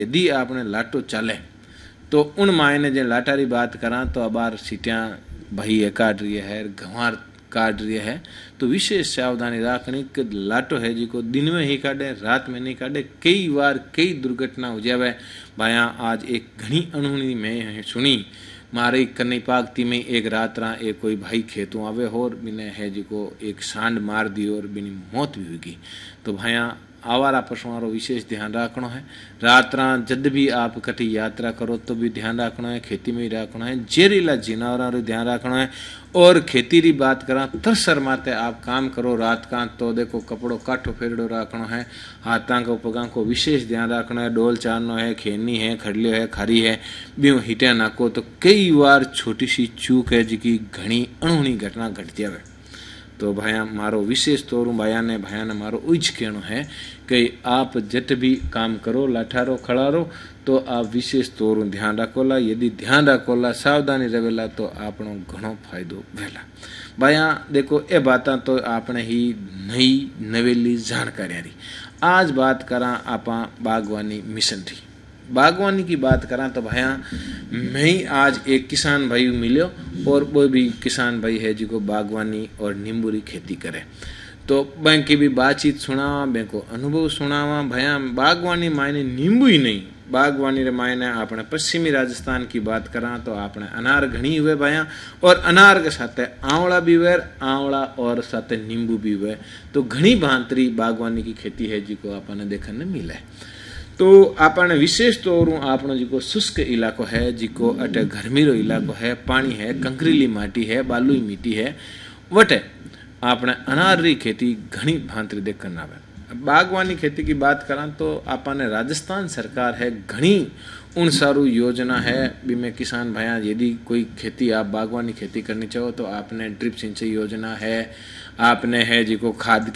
यदि आपने लाटो चले तो उन मायने जो लाटारी बात करा तो अबार सीटियाँ भई काट रही है, गंवार काट रही है, तो विशेष सावधानी रखनी कि लाटो है जी को दिन में ही काटे, रात में नहीं काटे। कई बार कई दुर्घटना हो जावे भाया। आज एक घनी अनहोनी में सुनी मारे कन्नई पागती में एक रात रा एक कोई भाई खेतों आवे और बिने है जी को एक सांड मार दी और बिनी मौत भी हुई। तो भाया आवारा पशुओं विशेष ध्यान रखना है। रात जब भी आप कटी यात्रा करो तो भी ध्यान रखना है, खेती में ही रखना है, जहरीला जानवरों ध्यान रखना है। और खेती री बात करा तर शर्माते आप काम करो रात का तो देखो कपड़ो काठो फेरड़ो रखना है, हाथा को पगा को विशेष ध्यान रखना है। डोल चारनो है, खेनी है, खड़लियो है, खारी है, ब्यों हिटिया नाको तो कई बार छोटी सी चूक है जिकी घनी अणहोनी घटना घट जावे। तो भाया मारो विशेष तौर भाया ने मारो उज कहनो है कि आप जट भी काम करो लाठारो खड़ारो तो आप विशेष तौर ध्यान रखोला। यदि ध्यान रखोला सावधानी रहेला तो आपनो घणो फायदो वेला। भाया देखो ए बातां तो आपने ही नई नवेली जानकारी रही। आज बात करा आपा बागवानी मिशन री। बागवानी की बात करा तो भाया मैं ही आज एक किसान भाई मिलो और वो भी किसान भाई है जिको बागवानी और नींबू री खेती करे। तो बैंक की भी बातचीत सुनावा, बैंक को अनुभव सुनावा। भाया बागवानी मायने नींबू ही नहीं, बागवानी रे मायने आपने पश्चिमी राजस्थान की बात करा तो आपने अनार घनी हुए भाया, और अनार के साथ आंवला भी हुए, आंवला और साथ नींबू भी हुए। तो घनी भांतरी बागवानी की खेती है जिको आपने देखने मिले। तो आपने विशेष तौर आपनो जिको शुष्क इलाको है जिको अटे गर्मीरो इलाको है, पानी है, कंकरीली माटी है, बालुई मिट्टी है, वटे आपने अनार री खेती घनी भांतरी देख करना है। बागवानी खेती की बात करा तो आपने राजस्थान सरकार है घनी उन सारू योजना है बीमे किसान भाया यदि कोई खेती आप बागवानी खेती करनी चाहो तो आपने ड्रिप सिंचाई योजना है, आपने है जिको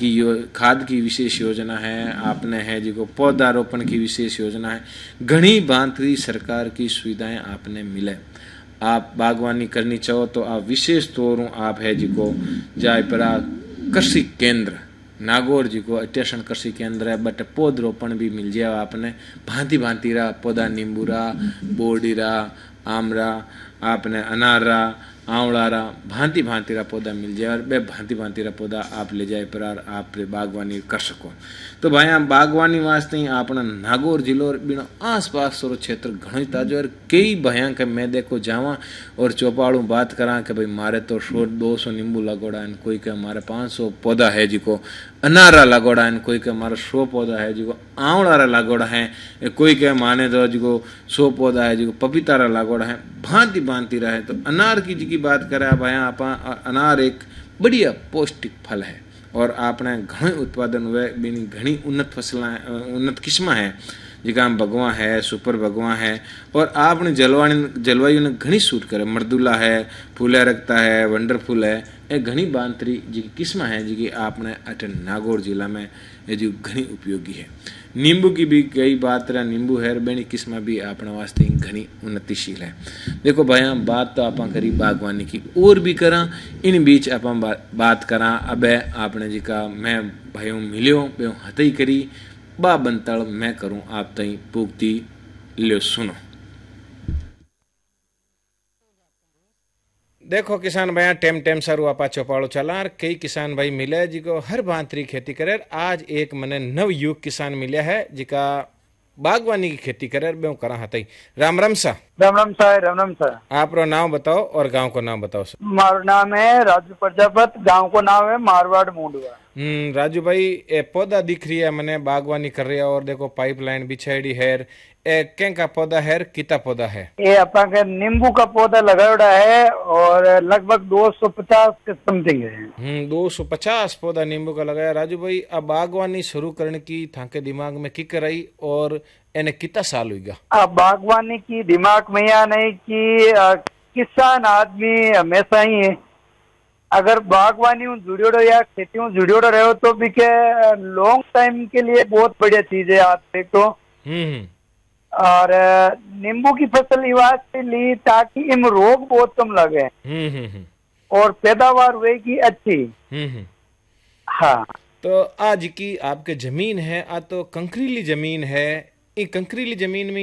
खाद की विशेष योजना है, आपने है जिको पौधारोपण की विशेष योजना है। घनी भांतरी सरकार की सुविधाएं आपने मिले। आप बागवानी करनी चाहो तो आप विशेष तौर आप है जिको जायपरा कृषि केंद्र नागौर जी को अट्यासन कृषि केंद्र है, बट पौधरोपण भी मिल जाए आपने। भांति भांति रा पौधा नींबूरा, बोडीरा, आमरा, आपने अनारा, आंवलारा, भांति भांति रा पौधा मिल जाए और बे भांति भांति रा पौधा आप ले जाए पर आप बागवानी कर सको। तो भाई बागवानी वास्ते ही आपने नागौर जिलो और बिनो आस पास रो क्षेत्र घणो ताजो और कई भाइयों के मैं देखो जावा और चौपाड़ू बात करा कि भाई मारे तो 100-200 नींबू लगोड़ा है, कोई के मारे 500 पौधा है जिको अनारा लगोड़ा है, कोई के मारे 100 पौधा है जिको आंवला लगोड़ा है, कोई के माने तो जिको 100 पौधा है जिको पपीता लगोड़ा है, भांति भांति रहे। तो अनार की जी की बात करें भाई आप, अनार एक बढ़िया पौष्टिक फल है और आपने घणे उत्पादन हुए बिनी घनी उन्नत फसला उन्नत किस्म है जिका भगवा है, सुपर भगवा है और आपने जलवायु ने घनी सूट करे। मर्दुला है, फूले रखता है, वंडरफुल है, ये घनी बांतरी जी किस्म है जी आपने अटे नागौर जिला में ये जो घनी उपयोगी है। नींबू की भी कई बात रहा, नींबू है बेनी किस्म भी अपने वास्ते घनी उन्नतिशील है। देखो भाई बात तो आप करी बागवानी की और भी करा, इन बीच आप बात करा अब आपने जी का मैं भाइयों मिलियो बे हथई करी बा बनतड़ मैं करूं आप तई पूगती लियो सुनो। देखो किसान भाई टेम टेम सारू आपा चौपाड़ो चला कई किसान भाई मिले जिको हर भांतरी खेती करे। आज एक मने नव युग किसान मिले है जिका बागवानी की खेती करे बे करा हतई। राम राम सा। राम राम सा। राम राम सा। आप रो नाम बताओ और गांव को नाम बताओ सर। मारो नाम है राजू प्रजापत, गांव को नाम है मारवाड़ मुंडवा। राजू भाई ए पौधा दिख रही है मैंने बागवानी कर रही है और देखो पाइपलाइन बिछाड़ी है, ए का पौधा है किता पौधा है? ये अपन के नींबू का पौधा लगाया है और लगभग 250 के समथिंग है। 250 पौधा नींबू का लगाया। राजू भाई अब बागवानी शुरू करने की थाके दिमाग में की कराई और एने कितना साल हुईगा? अब बागवानी की दिमाग में या नहीं कि किसान आदमी हमेशा ही है, अगर बागवानी जुड़ियो या खेती जुड़ियो रहो तो भी के लॉन्ग टाइम के लिए बहुत बढ़िया चीज है। आप देखो और नींबू की फसल वास्ते ली ताकि इम रोग बहुत कम लगे और पैदावार हुए की अच्छी। हाँ तो आज की आपके जमीन है आ तो कंकरीली जमीन है, ये कंकरीली जमीन में